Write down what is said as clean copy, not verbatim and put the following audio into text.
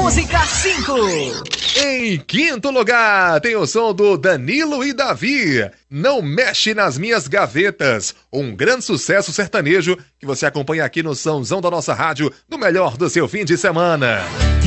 música 5. Em quinto lugar, tem o som do Danilo e Davi, Não Mexe nas Minhas Gavetas. Um grande sucesso sertanejo que você acompanha aqui no Sãozão da nossa rádio, no melhor do seu fim de semana.